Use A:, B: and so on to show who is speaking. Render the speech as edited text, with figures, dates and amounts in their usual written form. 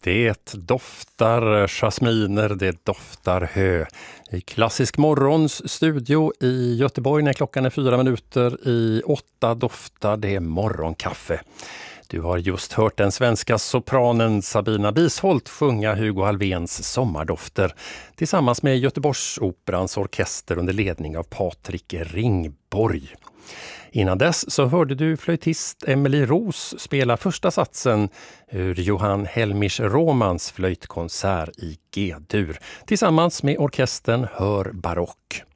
A: Det doftar jasminer, det doftar hö. I Klassisk morgons studio i Göteborg när klockan är 7:04 doftar det morgonkaffe. Du har just hört den svenska sopranen Sabina Bisholt sjunga Hugo Alfvéns Sommardofter tillsammans med Göteborgsoperans orkester under ledning av Patrik Ringborg. Innan dess så hörde du flöjtist Emily Ros spela första satsen ur Johan Helmich Romans flöjtkonsert i G-dur tillsammans med orkestern Hör Barock.